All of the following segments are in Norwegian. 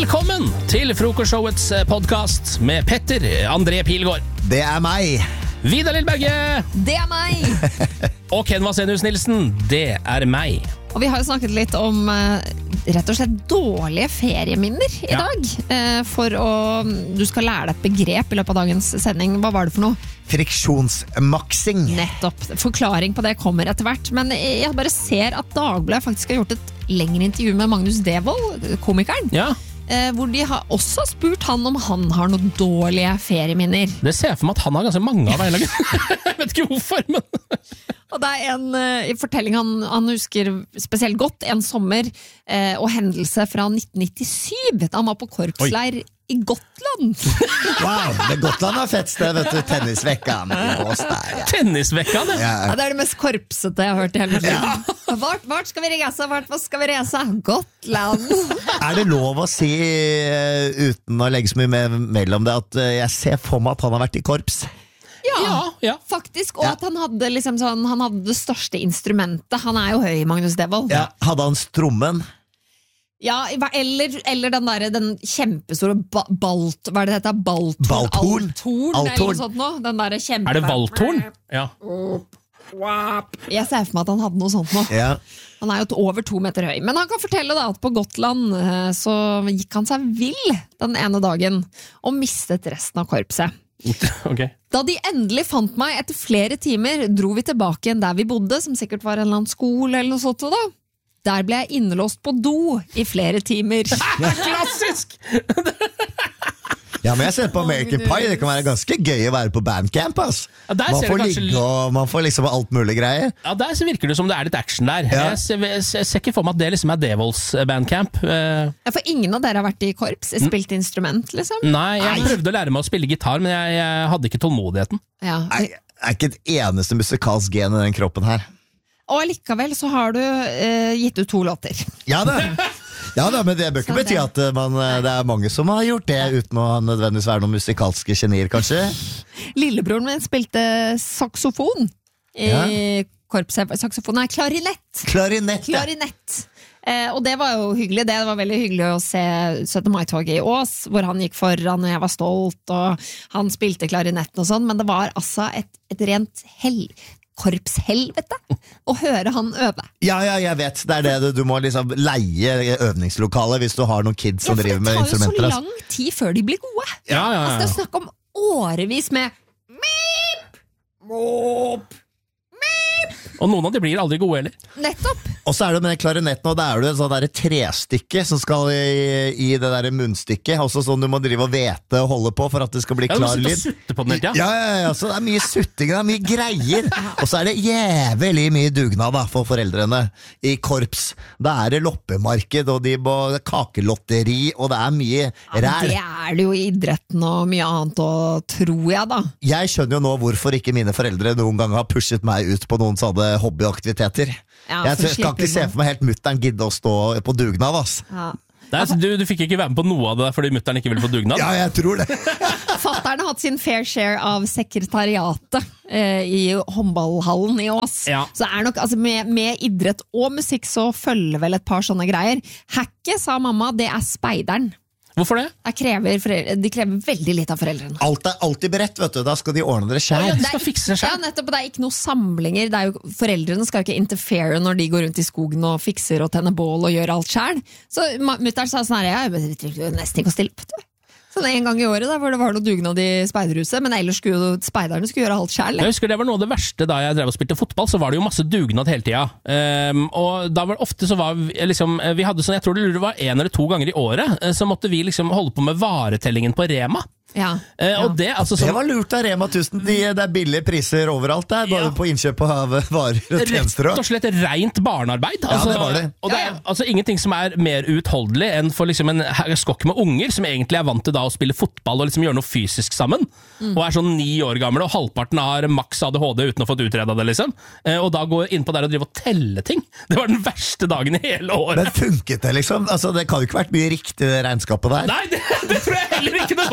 Velkommen til Frokostshowets podcast med Petter André Pilgaard. Det meg. Vidar Lillberge. Det meg. Og Ken Vasenius Nilsen. Det meg. Og vi har jo snakket litt om rett og slett dårlige ferieminner i dag. Du skal lære deg et begrep i løpet av dagens sending. Hva var det for noe? Friksjonsmaksing. Nettopp. Forklaring på det kommer etter hvert. Men jeg bare ser at Dagbladet faktisk har gjort et lengre intervju med Magnus Devold, komikeren. Ja. Hvor de har også spurt han om han har noen dårlige ferieminner. Det ser jeg for meg at han har ganske mange av veilaget. Jeg vet ikke hvorfor, men... Og det en fortelling han husker spesielt godt, en sommer og hendelse fra 1997, da han var på korpsleir i Gotland. Wow, det Gotland er fett sted, vet du, tennisvekkan i Bås der. Ja. Tennisvekkan, Ja, det det mest korpsete jeg har hørt i hele mitt liv. Vart skal vi reise? Vart skal vi reise? Gotland. Det lov å si, uten å legge så mye mellom det, at jeg ser for meg at han har vært i korps? Ja. Faktisk, og at han hadde liksom sånn, han hadde det største instrumentet. Han jo høy, Magnus Devold. Ja, hadde han strommen? Ja, eller den kjempestore balt, hva det heter? Balthorn? Eller noe sånt nå. Den der kjempe... det valthorn? Ja. Jeg ser for meg at han hadde noe sånt nå. Ja. Han jo over 2 meter høy. Men han kan fortelle da at på Gotland så gikk han seg vill den ene dagen og mistet resten av korpset. Okay. Da de endelig fant meg etter flere timer, dro vi tilbake igjen der vi bodde, som sikkert var en eller annen skole eller noe sånt da. Der ble jeg innelåst på do i flere timer. Klassisk! Ja, men jeg ser på American Pie, det kan være ganske gøy å være på bandcamp, ass. Ja, der man ser får det kanskje... ligge, og man får liksom alt mulig greier. Ja, der så virker det som det litt action der. Ja. Jeg ser ikke for meg at det liksom Devolds bandcamp. Ja, for ingen av dere har vært i korps, spilt instrument, liksom? Nei, jeg prøvde å lære meg å spille gitar, men jeg hadde ikke tålmodigheten. Ja. Nei, ikke et eneste musikalsk gen i den kroppen her. Og likevel så har du gitt ut 2 låter. Ja da, men det bør ikke bety at det mange som har gjort det uten å nødvendigvis være noen musikalske genier, kanskje. Lillebroren min spilte saksofon i korpset. Saksofon klarinett. Klarinett. Og det var jo hyggelig. Det var veldig hyggelig å se 17. mai-toget i Ås, hvor han gikk foran, og jeg var stolt, og han spilte klarinetten og sånn, men det var altså et rent korpshelvete å høre han øve. Ja, jeg vet. Det det. Du må liksom leie øvningslokalet hvis du har noen kids som driver med instrumenter. Det tar jo så lang tid før de blir gode. Ja. Altså, det snakk om årevis med mip, mop, mip. Og noen av de blir aldri gode heller. Nettopp. Og så det med klarinetten, og da det et sånt der trestykke som skal i det der munnstykket, også sånn du må drive og vete og holde på for at det skal bli klar lyd. Du må sitte og sutte på den helt, ja. Så det mye sutting, det mye greier. Og så det jævlig mye dugnad da, for foreldrene i korps. Da det loppemarked, og de må kakelotteri, og det mye ræl. Det det jo i idretten og mye annet, og tror jeg da. Jeg skjønner jo nå hvorfor ikke mine foreldre noen gang har pushet meg ut på noen sånne hobbyaktiviteter. Ja, jeg kan ikke se for meg helt mutteren gidde å stå på dugnad, ass. Ja. Du fikk ikke være med på noe av det fordi mutteren ikke ville på dugnad? Ja, jeg tror det. Fatteren har hatt sin fair share av sekretariatet i håndballhallen i Ås. Ja. Så nok, altså med idrett og musikk så følger vel et par sånne greier. Hacket, sa mamma, det speideren. Hvorfor det? De krever veldig litt av foreldrene. Alt alltid beredt, vet du. Da skal de ordne dere selv. Ja, de skal fikse seg selv. Ja, nettopp. Det ikke noe samlinger. Foreldrene skal jo ikke interfere når de går rundt i skogen og fikser og tenner bål og gjør alt selv. Så mutteren sa sånn her, jeg trenger nesten ikke å stille på det. Sånn en gang i året da, hvor det var noe dugnad i speiderhuset, men ellers skulle speiderne gjøre alt selv. Jeg husker det var noe av det verste da jeg drev og spilte fotball, så var det jo masse dugnad hele tida. Og da var det ofte så var liksom, vi hadde sånn, jeg tror det var 1 eller 2 ganger i året, så måtte vi liksom holde på med varetellingen på Rema. Ja. Og det, altså, det var lurt av Rema 1000. Det billige priser overalt der, bare på innkjøp av varer og tjenester. Rett og slett rent barnearbeid. Altså, det var det. Og det altså ingenting som mer utholdelig enn for liksom en skokk med unger som egentlig vant til da å spille fotball og liksom gjøre noe fysisk sammen, og sånn 9 år gamle, og halvparten har maks ADHD uten å få utredet det, liksom. Og da gå inn på der og drive og telle ting. Det var den verste dagen i hele året. Men funket det, liksom? Altså, det kan jo ikke vært mye riktig det regnskapet der. Nei, det tror jeg heller ikke det var. Ble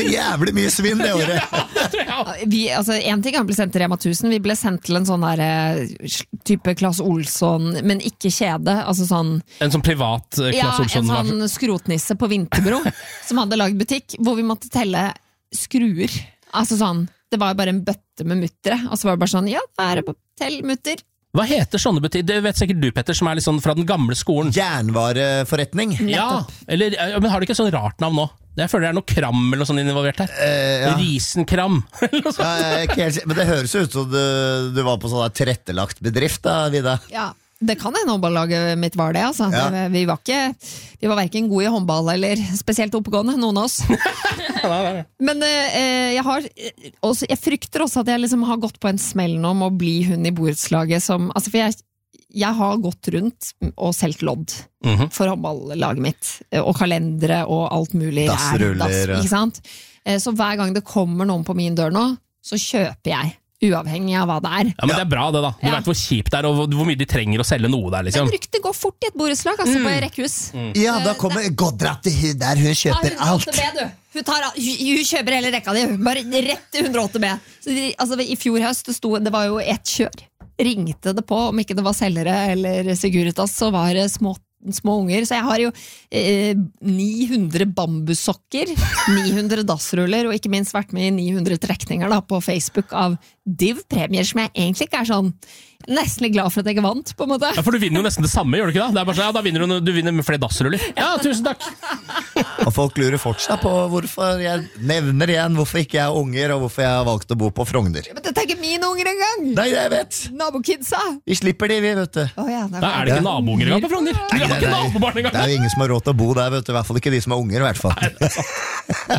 jævlig mye svinn det året. En ting er å bli sendt til Rema 1000. Vi ble sendt til en sånn der type Claes Olsson, men ikke kjede. Altså sånn, en sånn privat Claes Olsson. En sånn skrotnisse på Vinterbro som hadde lagd butikk, hvor vi måtte telle skruer. Altså sånn, det var bare en bøtte med muttere. Og så var det bare sånn, ja, da er det på tell mutter. Hva heter sånne butikker? Det vet sikkert du, Petter, som er litt sånn fra den gamle skolen. Jernvareforretning. Ja, men har det ikke sånn rart navn nå? Jeg føler det er noe kram eller noe sånt involvert her. Ja. Risenkram. Men det høres ut som du var på sånn tilrettelagt bedrift da, Vida. Ja, det kan hende håndballaget mitt var det, altså. Ja. Vi var hverken gode i håndball eller spesielt oppegående, noen av oss. Men jeg frykter også at jeg liksom har gått på en smell nå om å bli hun i borettslaget som, altså for jeg har gått rundt og selgt lodd for håndballaget mitt, og kalendere og alt mulig. Dassruller. Ikke sant? Så hver gang det kommer noen på min dør nå, så kjøper jeg. Uavhengig av hva det er. Ja, men det er bra det da. Du vet hvor kjipt det er, og hvor mye de trenger å selge noe der, liksom. Men ryktet går fort i et borettslag, altså på et rekkehus. Ja, da kommer Godra til hun der, hun kjøper alt. Hun kjøper hele rekka di, bare rett til 108 B. Så I fjor høst, det var jo ett kjør. Ringte det på, om ikke det var selgere eller Securitas, så var det små unger, så jeg har jo 900 bambussokker, 900 dassruller, og ikke minst vært med i 900 trekninger da, på Facebook av div-premier som jeg egentlig ikke er sånn nesten litt glad for at jeg ikke vant, på en måte. Ja, for du vinner jo nesten det samme, gjør du ikke da? Det er bare sånn, ja, da vinner du vinner med flere dassruller. Ja, tusen takk! Og folk lurer fortsatt på hvorfor jeg nevner igjen hvorfor ikke jeg er unger, og hvorfor jeg har valgt å bo på Frogner. Men det er ikke mine unger engang! Nei, jeg vet! Nabokidsa! Vi slipper de, vi, vet du. Ja, da er det ikke nabounger engang på Frogner. Det er jo ingen som har råd til å bo der, vet du. I hvert fall ikke de som er unger, i hvert fall.